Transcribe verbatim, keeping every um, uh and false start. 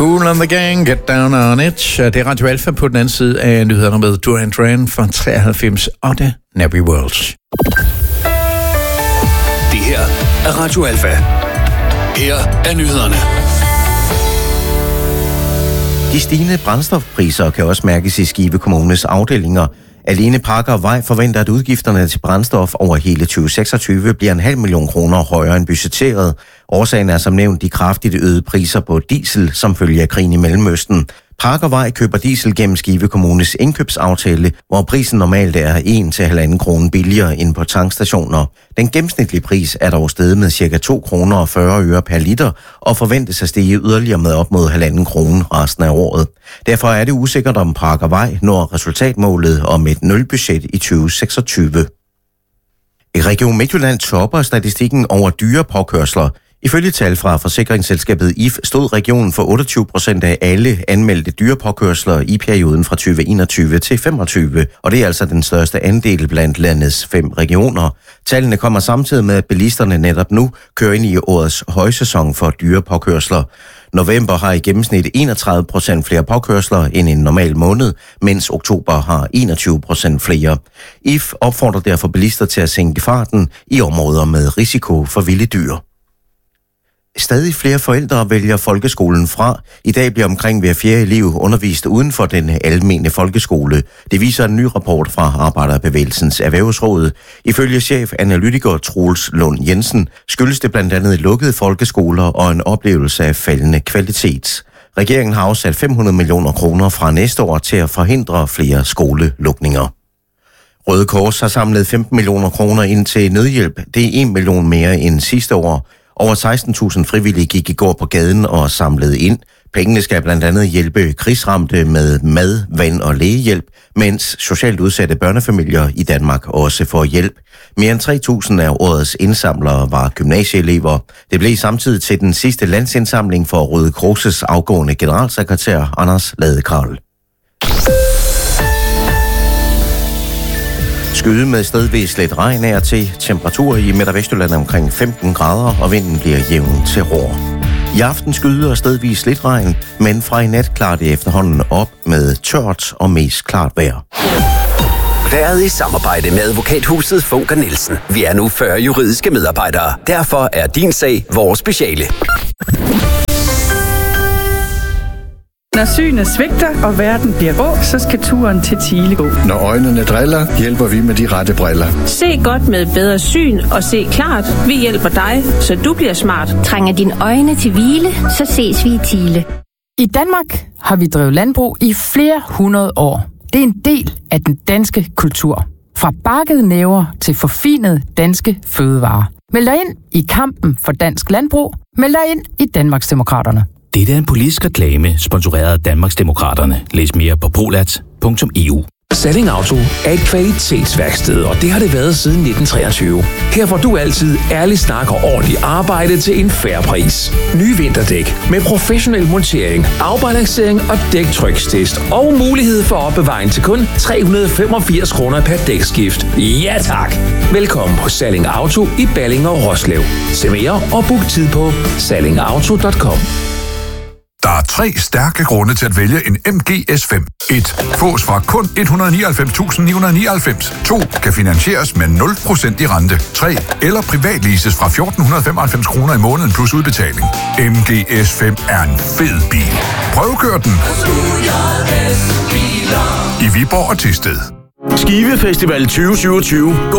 Kool and the Gang, Get Down on It. Det er Radio Alpha på den anden side af nyhederne med Duran Duran fra treoghalvfems og The Nappy Worlds. Det her er Radio Alpha. Her er nyhederne. De stigende brændstofpriser kan også mærkes i Skive Kommunes afdelinger. Alene Parker og Vej forventer, at udgifterne til brændstof over hele tyve seksogtyve bliver en halv million kroner højere end budgetteret. Årsagen er som nævnt de kraftigt øgede priser på diesel, som følger af krigen i Mellemøsten. Parker og Vej køber diesel gennem Skive Kommunes indkøbsaftale, hvor prisen normalt er en til halvanden krone billigere end på tankstationer. Den gennemsnitlige pris er dog steget med ca. to kroner og fyrre øre per liter, og forventes at stige yderligere med op mod halvanden krone resten af året. Derfor er det usikkert, om Parker og Vej når resultatmålet om et nulbudget i tyve seksogtyve. I Region Midtjylland topper statistikken over dyre påkørsler. Ifølge tal fra forsikringsselskabet I F stod regionen for otteogtyve procent af alle anmeldte dyrepåkørsler i perioden fra tyve enogtyve til femogtyve, og det er altså den største andel blandt landets fem regioner. Tallene kommer samtidig med, at bilisterne netop nu kører ind i årets højsæson for dyrepåkørsler. November har i gennemsnit enogtredive procent flere påkørsler end en normal måned, mens oktober har enogtyve procent flere. I F opfordrer derfor bilister til at sænke farten i områder med risiko for vilde dyr. Stadig flere forældre vælger folkeskolen fra. I dag bliver omkring hver fjerde elev undervist uden for den almene folkeskole. Det viser en ny rapport fra Arbejderbevægelsens Erhvervsråd. Ifølge chefanalytiker Troels Lund Jensen skyldes det blandt andet lukkede folkeskoler og en oplevelse af faldende kvalitet. Regeringen har afsat fem hundrede millioner kroner fra næste år til at forhindre flere skolelukninger. Røde Kors har samlet femten millioner kroner ind til nødhjælp. Det er en million mere end sidste år. Over seksten tusind frivillige gik i går på gaden og samlede ind. Pengene skal blandt andet hjælpe krigsramte med mad, vand og lægehjælp, mens socialt udsatte børnefamilier i Danmark også får hjælp. Mere end tre tusind af årets indsamlere var gymnasieelever. Det blev samtidig til den sidste landsindsamling for Røde Kors' afgående generalsekretær Anders Ladekarl. Skyde med stedvis lidt regn af til. Temperatur i Midt- og Vestjylland omkring femten grader, og vinden bliver jævn til rår. I aften skyde og stedvis lidt regn, men fra i nat klarer det efterhånden op med tørt og mest klart vejr. Været i samarbejde med advokathuset Funker Nielsen. Vi er nu fyrre juridiske medarbejdere. Derfor er din sag vores speciale. Når synet svigter, og verden bliver grå, så skal turen til Thile gå. Når øjnene driller, hjælper vi med de rette briller. Se godt med bedre syn og se klart. Vi hjælper dig, så du bliver smart. Trænger dine øjne til hvile, så ses vi i Thile. I Danmark har vi drevet landbrug i flere hundrede år. Det er en del af den danske kultur. Fra bakkede næver til forfinede danske fødevarer. Meld dig ind i kampen for dansk landbrug. Meld dig ind i Danmarksdemokraterne. Det er en politisk reklame, sponsoreret af Danmarksdemokraterne. Læs mere på polat punktum e u. Salling Auto er et kvalitetsværksted, og det har det været siden nitten treogtyve. Her får du altid ærlig snak og ordentligt arbejde til en fair pris. Nye vinterdæk med professionel montering, afbalancering og dæktrykstest og mulighed for opbevaring til kun tre hundrede femogfirs kroner per dækskift. Ja tak! Velkommen på Salling Auto i Balling og Roslev. Se mere og book tid på salling auto punktum com. Der er tre stærke grunde til at vælge en M G S fem. et. Fås fra kun et hundrede og nioghalvfems tusind ni hundrede og nioghalvfems. to. Kan finansieres med nul procent i rente. tre. Eller privatleases fra fjorten femoghalvfems kroner i måneden plus udbetaling. M G S fem er en fed bil. Prøvekør den. I Viborg og Thisted. Skive Festival tyve syvogtyve går